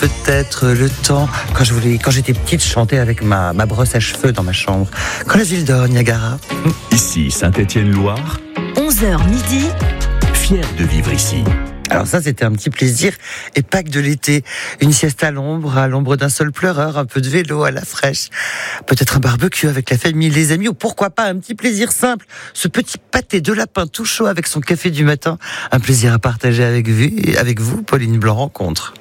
Peut-être le temps, quand j'étais petite, je chantais avec ma brosse à cheveux dans ma chambre. Quand la ville dort, Niagara. Ici, Saint-Étienne-Loire. 11h midi. Fier de vivre ici. Alors ça, c'était un petit plaisir. Et Pâques de l'été. Une sieste à l'ombre d'un seul pleureur, un peu de vélo à la fraîche. Peut-être un barbecue avec la famille, les amis, ou pourquoi pas un petit plaisir simple. Ce petit pâté de lapin tout chaud avec son café du matin. Un plaisir à partager avec vous, Pauline Blanc Rencontre.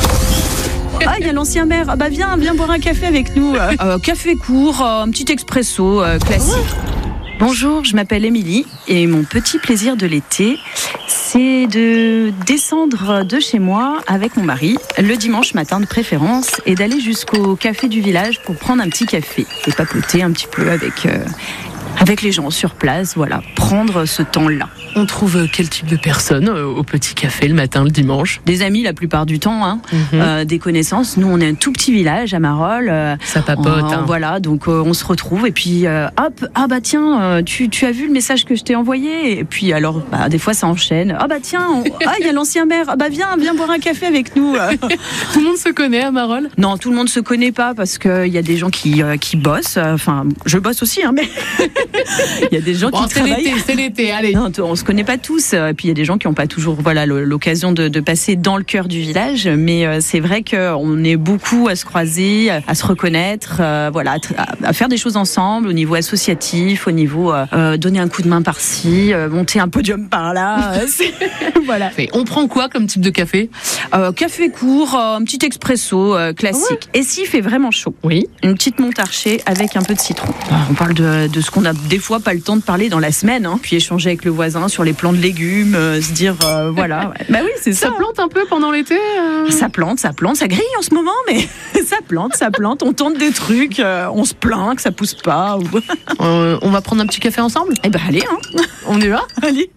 Ah, il y a l'ancien maire. Ah bah viens boire un café avec nous. Café court, un petit expresso classique. Bonjour, je m'appelle Émilie et mon petit plaisir de l'été, c'est de descendre de chez moi avec mon mari, le dimanche matin de préférence, et d'aller jusqu'au café du village pour prendre un petit café et papoter un petit peu avec les gens sur place, voilà, prendre ce temps-là. On trouve quel type de personnes au petit café le matin, le dimanche? Des amis la plupart du temps, des connaissances. Nous, on est un tout petit village à Marolles. Ça papote. Voilà, donc on se retrouve et puis hop, ah bah tiens, tu as vu le message que je t'ai envoyé? Et puis alors, des fois ça enchaîne. Ah bah tiens, il y a l'ancien maire. Ah bah viens boire un café avec nous. Tout le monde se connaît à Marolles? Non, tout le monde se connaît pas parce que il y a des gens qui bossent. Enfin, je bosse aussi, mais il y a des gens qui travaillent. C'est l'été, allez. Non, on se connaît pas tous. Et puis il y a des gens qui n'ont pas toujours l'occasion de passer dans le cœur du village. Mais c'est vrai qu'on est beaucoup à se croiser, à se reconnaître, à faire des choses ensemble au niveau associatif, au niveau donner un coup de main par-ci, monter un podium par-là. Voilà. On prend quoi comme type de café? Café court, un petit expresso classique. Ouais. Et s'il fait vraiment chaud, oui, une petite montarchée avec un peu de citron. On parle de ce qu'on a des fois pas le temps de parler dans la semaine, puis échanger avec le voisin sur les plants de légumes, se dire voilà. Ouais. Bah oui, c'est ça. Ça plante un peu pendant l'été. Ça plante, ça grille en ce moment, mais ça plante. On tente des trucs, on se plaint que ça pousse pas. On va prendre un petit café ensemble? Eh ben allez, on y va. Allez.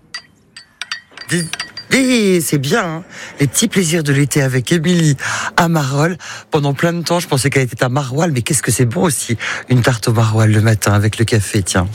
Et c'est bien, les petits plaisirs de l'été avec Émilie à Marolles. Pendant plein de temps, je pensais qu'elle était à Maroilles, mais qu'est-ce que c'est bon aussi, une tarte au maroilles le matin avec le café, tiens.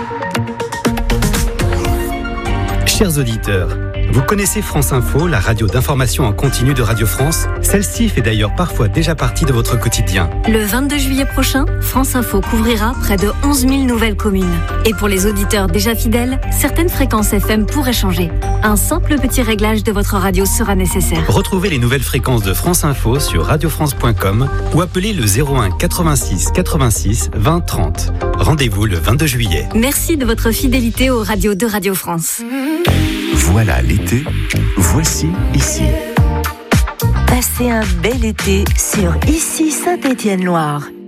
Chers auditeurs, vous connaissez France Info, la radio d'information en continu de Radio France? Celle-ci fait d'ailleurs parfois déjà partie de votre quotidien. Le 22 juillet prochain, France Info couvrira près de 11 000 nouvelles communes. Et pour les auditeurs déjà fidèles, certaines fréquences FM pourraient changer. Un simple petit réglage de votre radio sera nécessaire. Retrouvez les nouvelles fréquences de France Info sur radiofrance.com ou appelez le 01 86 86 20 30. Rendez-vous le 22 juillet. Merci de votre fidélité aux radios de Radio France. Voilà l'été, voici ici. Passez un bel été sur Ici Saint-Étienne-Loire.